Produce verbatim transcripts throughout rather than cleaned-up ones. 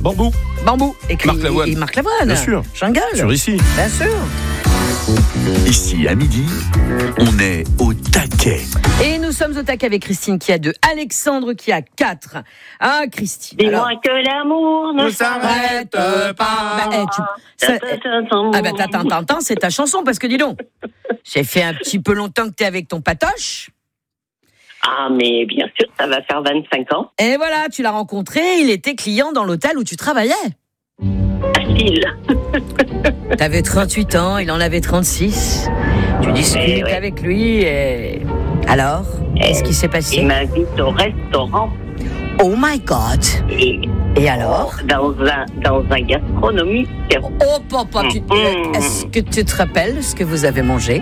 Bambou. Bambou. Écrit Marc Lavoine. Et Marc Lavoine. Bien sûr. Jungle. Sur ici. Bien sûr. Ici, à midi, on est au taquet. Et nous sommes au taquet avec Christine qui a deux, Alexandre qui a quatre. Ah, Christine. Dis-moi alors... que l'amour ne Ne s'arrête s'arrête pas. Bah, eh, tu... ça- Ah bah t'attends, t'entends, c'est ta chanson parce que dis donc, j'ai fait un petit peu longtemps que t'es avec ton patoche. Ah, mais bien sûr, ça va faire vingt-cinq ans. Et voilà, tu l'as rencontré, il était client dans l'hôtel où tu travaillais. Facile. T'avais trente-huit ans, il en avait trente-six. Tu discutes Eh ouais. avec lui et... Alors, qu'est-ce qui s'est Il passé? m'invite au restaurant. Oh my God. Et Et alors? dans un, dans un gastronomique. Oh papa, tu... Mm. est-ce que tu te rappelles ce que vous avez mangé?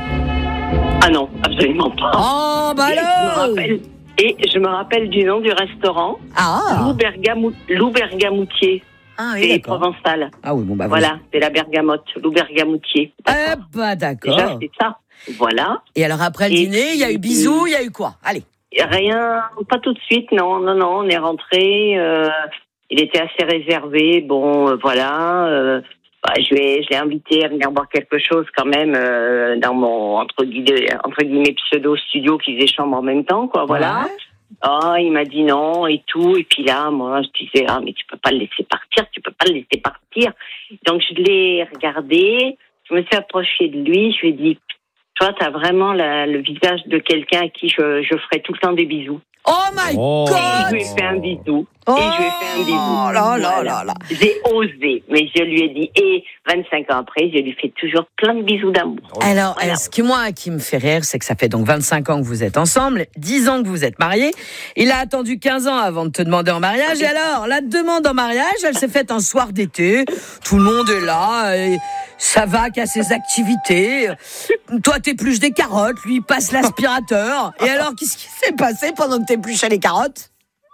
Ah non, absolument pas. Oh bah Et je me alors! rappelle, et je me rappelle du nom du restaurant. Ah! Lou Bergamou- Lou Bergamoutier. Ah oui, C'est d'accord. provençal. Ah oui, bon bah Voilà, c'est la bergamote. Lou Bergamoutier. Eh D'accord. bah Déjà, d'accord. c'est ça. Voilà. Et alors après le Et dîner, il y a eu puis- bisous, il y a eu quoi? Allez. Rien, pas tout de suite, non, non, non, on est rentré. Euh, il était assez réservé. Bon, euh, voilà. Euh, bah, je l'ai, je l'ai invité à venir boire quelque chose quand même euh, dans mon entre guillemets, entre guillemets pseudo studio qui faisait chambre en même temps, quoi. Voilà. Ouais. Oh, il m'a dit non et tout. Et puis là, moi, je disais ah mais tu peux pas le laisser partir, tu peux pas le laisser partir. Donc je l'ai regardé. Je me suis approchée de lui. Je lui ai dit toi, t'as vraiment la, le visage de quelqu'un à qui je, je ferais tout le temps des bisous. Oh my Oh. Et je God! lui ai fait un bisou. Oh et je lui ai fait un bisou. là là Voilà. là là. J'ai osé, mais je lui ai dit. Et vingt-cinq ans après, je lui fais toujours plein de bisous d'amour. Alors, Voilà. alors, ce qui moi qui me fait rire, c'est que ça fait donc vingt-cinq ans que vous êtes ensemble, dix ans que vous êtes mariés. Il a attendu quinze ans avant de te demander en mariage. Et alors, la demande en mariage, elle s'est faite un soir d'été. Tout le monde est là. Et ça va qu'à ses activités. Toi, t'épluches des carottes. Lui, il passe l'aspirateur. Et alors, qu'est-ce qui s'est passé pendant que t'épluchais les carottes?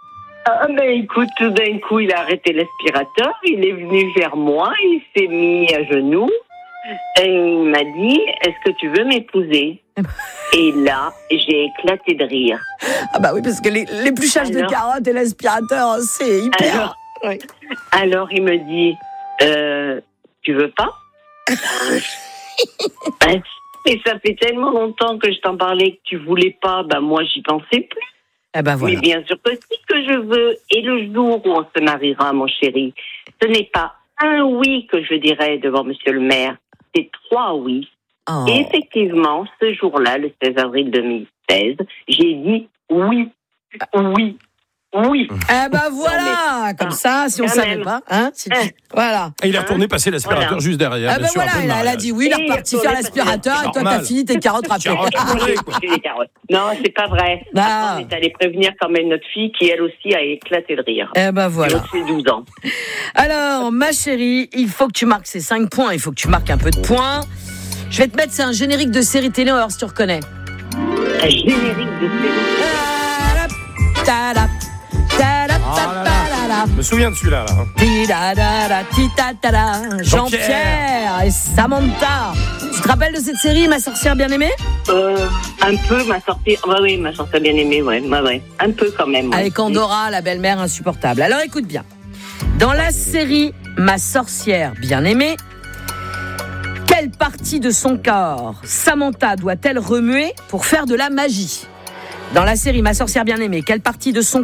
Ah, ben écoute, tout d'un coup, il a arrêté l'aspirateur. Il est venu vers moi. Il s'est mis à genoux. Et il m'a dit, est-ce que tu veux m'épouser? Et là, j'ai éclaté de rire. Ah bah oui, parce que les- l'épluchage de Alors carottes et l'aspirateur, c'est hyper... Alors, Oui. alors il me dit, euh, tu veux pas? Ben, et ça fait tellement longtemps que je t'en parlais que tu voulais pas, ben moi j'y pensais plus. Eh ben voilà. Mais bien sûr que si que je veux. Et le jour où on se mariera, mon chéri, ce n'est pas un oui que je dirai devant monsieur le maire, c'est trois oui. Oh. Et effectivement, ce jour-là, le seize avril deux mille seize, j'ai dit oui, oui, oui. Eh ben voilà, mais- comme ça, si on Quand savait même. pas, hein, si tu- Hein. voilà. Et il est retourné passer l'aspirateur Voilà. juste derrière. Ah bien ben sûr, voilà, après le elle a, elle a mariage. dit oui, il est Et reparti il faire retourne l'aspirateur et toi t'as Normal. fini tes carottes râpées. Carottes râpées, quoi. J'ai les carottes. Non, c'est pas vrai. Ah. Après, on est allé prévenir quand même notre fille qui, elle aussi, a éclaté de rire. Eh ben voilà. L'autre, c'est douze ans. Alors, ma chérie, il faut que tu marques ces cinq points, il faut que tu marques un peu de points. Je vais te mettre, c'est un générique de série télé, on va voir si tu reconnais. Un générique de série. Ta-da, ta-da, Ah là là. ta-da-da-da. Je me souviens de celui-là. Là. Ti-da-da-da, ti-ta-ta-da. Jean-Pierre. Jean-Pierre et Samantha. Tu te rappelles de cette série, Ma sorcière bien aimée? Euh, un peu, ma sortie. Ouais, oui, ma sortie bien aimée, ouais, ouais, ouais. Un peu quand même. Ouais. Avec Andorra, la belle-mère insupportable. Alors écoute bien. Dans la série Ma sorcière bien aimée, quelle partie de son corps Samantha doit-elle remuer pour faire de la magie? Dans la série Ma sorcière bien aimée, quelle partie de son